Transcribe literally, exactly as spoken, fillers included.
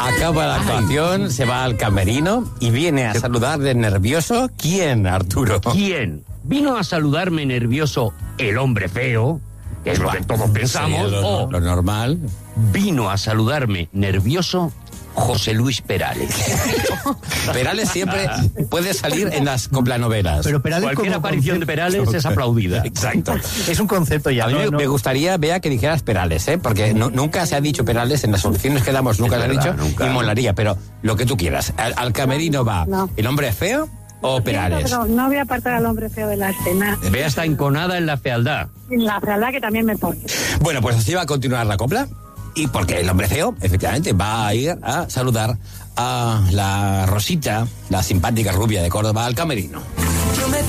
Acaba la actuación, se va al camerino y viene a saludar de nervioso. ¿Quién, Arturo? ¿Quién? Vino a saludarme nervioso el hombre feo, que es lo que todos pensamos, Sí, lo, o lo normal. vino a saludarme nervioso José Luis Perales. Perales siempre puede salir en las coplanovelas. Pero Perales Cualquier como aparición de concepto- Perales es aplaudida. Exacto. Es un concepto ya. A mí no, me, no. me gustaría, Bea, que dijeras Perales, ¿eh? Porque no, nunca se ha dicho Perales, en las soluciones que damos nunca Es se ha verdad, dicho, nunca. y molaría, pero lo que tú quieras. Al, al camerino va No. el hombre feo o Perales. Pero no voy a apartar al hombre feo de la escena. Bea está enconada en la fealdad. La fealdad que también me pone. Bueno, pues así va a continuar la copla. Y porque el hombre feo, efectivamente, va a ir a saludar a la Rosita, la simpática rubia de Córdoba, al camerino. Yo me